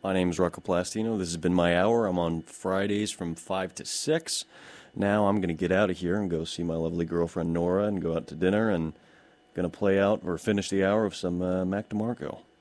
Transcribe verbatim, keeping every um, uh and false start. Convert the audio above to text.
My name is Rocco Plastino. This has been my hour. I'm on Fridays from five to six. Now I'm going to get out of here and go see my lovely girlfriend Nora and go out to dinner and going to play out or finish the hour of some uh, Mac DeMarco.